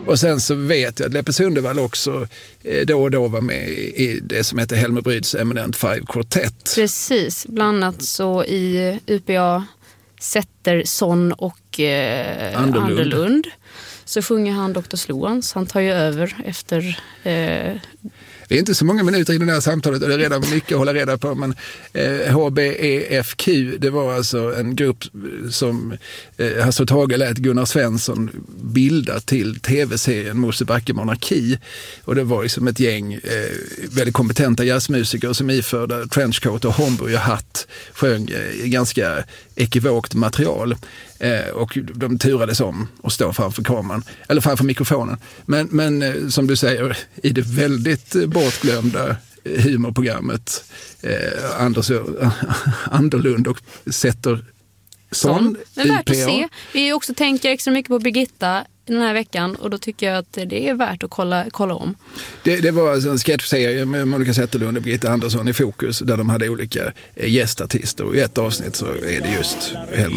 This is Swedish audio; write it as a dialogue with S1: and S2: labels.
S1: Och sen så vet jag att Leppe Sundevall också då och då var med i det som heter Helmer Bryds Eminent Five Quartet.
S2: Precis, bland annat så i UPA Zetterson och Anderlund så sjunger han Dr. Sloans. Han tar ju över efter...
S1: Det är inte så många minuter i det här samtalet och det är redan mycket att hålla reda på, men HBEFQ, det var alltså en grupp som Hasse Tage lät Gunnar Svensson bilda till tv-serien Mosebacke monarki, och det var liksom ett gäng väldigt kompetenta jazzmusiker som iförda trenchcoat och Homburgerhatt sjöng ganska ekivokt material. Och de turades om att stå framför kameran, eller framför mikrofonen. Men som du säger, i det väldigt bortglömda humorprogrammet Anderlund och Zetterson.
S2: Det är värt att se. Vi också tänker extra mycket på Birgitta den här veckan, och då tycker jag att det är värt att kolla om. Det
S1: var alltså en sketchserie med Monica Zetterlund och Birgitta Andersson i fokus, där de hade olika gästartister, och i ett avsnitt så är det just Helmer